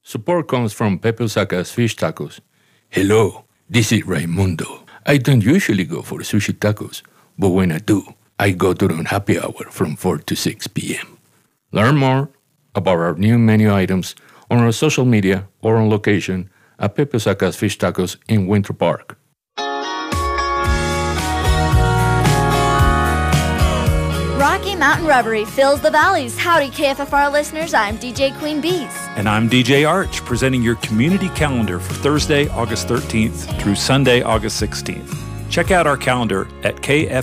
Support comes from Pepe Osaka's Fish Tacos. Hello, this is Raimundo. I don't usually go for sushi tacos, but when I do, I go during happy hour from 4 to 6 p.m. Learn more about our new menu items on our social media or on location at Pepe Osaka's Fish Tacos in Winter Park. Rocky Mountain Reverie fills the valleys. Howdy, KFFR listeners. I'm DJ Queen Bees. And I'm DJ Arch, presenting your community calendar for Thursday, August 13th through Sunday, August 16th. Check out our calendar at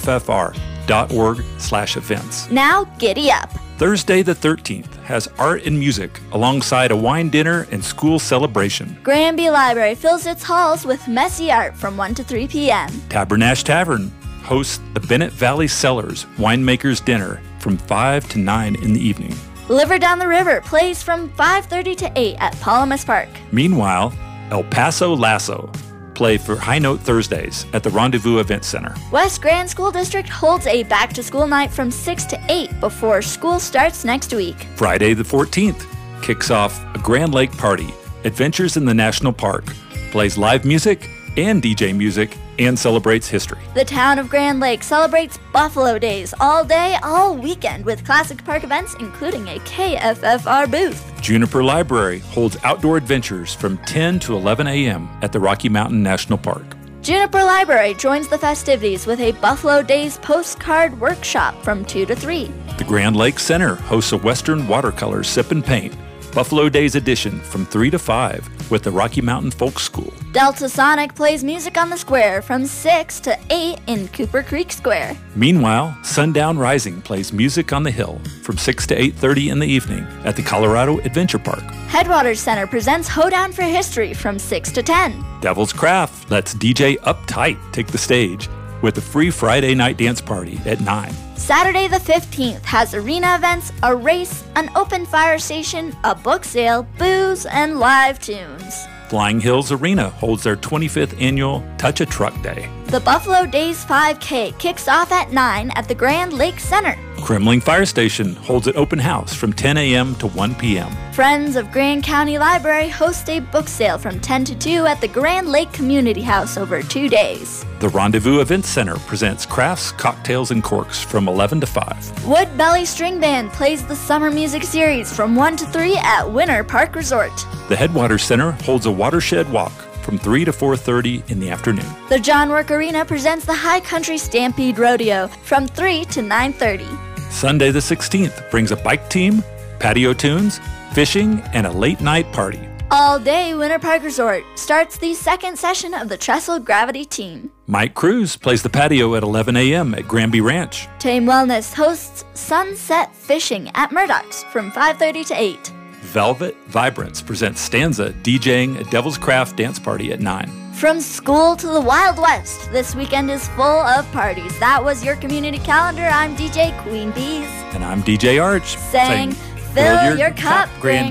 kffr.org/events. Now, giddy up. Thursday the 13th has art and music alongside a wine dinner and school celebration. Granby Library fills its halls with messy art from 1 to 3 p.m. Tabernash Tavern hosts the Bennett Valley Cellars Winemakers Dinner from 5 to 9 in the evening. Liver Down the River plays from 5:30 to 8 at Palamas Park. Meanwhile, El Paso Lasso play for High Note Thursdays at the Rendezvous Event Center. West Grand School District holds a back-to-school night from 6 to 8 before school starts next week. Friday the 14th kicks off a Grand Lake party. Adventures in the National Park plays live music and DJ music and celebrates history. The town of Grand Lake celebrates Buffalo Days all day, all weekend with classic park events, including a KFFR booth. Juniper Library holds outdoor adventures from 10 to 11 a.m. at the Rocky Mountain National Park. Juniper Library joins the festivities with a Buffalo Days postcard workshop from 2 to 3. The Grand Lake Center hosts a Western watercolor sip and paint Buffalo Days edition from 3 to 5 with the Rocky Mountain Folk School. Delta Sonic plays music on the square from 6 to 8 in Cooper Creek Square. Meanwhile, Sundown Rising plays music on the hill from 6 to 8:30 in the evening at the Colorado Adventure Park. Headwaters Center presents Hoedown for History from 6 to 10. Devil's Craft lets DJ Uptight take the stage with a free Friday night dance party at 9. Saturday the 15th has arena events, a race, an open fire station, a book sale, booze, and live tunes. Flying Hills Arena holds their 25th annual Touch a Truck Day. The Buffalo Days 5K kicks off at 9 at the Grand Lake Center. Kremling Fire Station holds an open house from 10 a.m. to 1 p.m. Friends of Grand County Library host a book sale from 10 to 2 at the Grand Lake Community House over 2 days. The Rendezvous Event Center presents crafts, cocktails, and corks from 11 to 5. Wood Belly String Band plays the Summer Music Series from 1 to 3 at Winter Park Resort. The Headwaters Center holds a watershed walk from 3 to 4:30 in the afternoon. The John Work Arena presents the High Country Stampede Rodeo from 3 to 9:30. Sunday the 16th brings a bike team, patio tunes, fishing, and a late night party. All day Winter Park Resort starts the second session of the Trestle Gravity Team. Mike Cruz plays the patio at 11 a.m. at Granby Ranch. Tame Wellness hosts Sunset Fishing at Murdoch's from 5:30 to 8. Velvet Vibrance presents Stanza DJing a Devil's Craft dance party at 9. From school to the Wild West, this weekend is full of parties. That was your community calendar. I'm DJ Queen Bees. And I'm DJ Arch. Saying, fill your cup, Grand